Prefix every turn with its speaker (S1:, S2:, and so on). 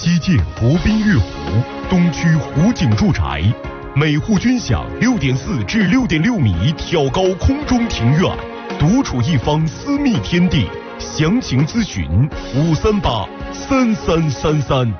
S1: 西建国宾悦湖，东区湖景住宅，每户均享6.4至6.6米挑高空中庭院，独处一方私密天地。详情咨询5383333。